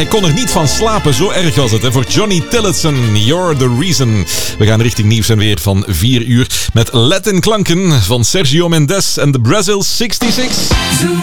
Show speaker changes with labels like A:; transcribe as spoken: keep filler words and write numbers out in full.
A: Ik kon er niet van slapen, zo erg was het. Hè? Voor Johnny Tillotson, You're the Reason. We gaan richting nieuws en weer van vier uur met Latin klanken van Sergio Mendes en de Brazil zesenzestig.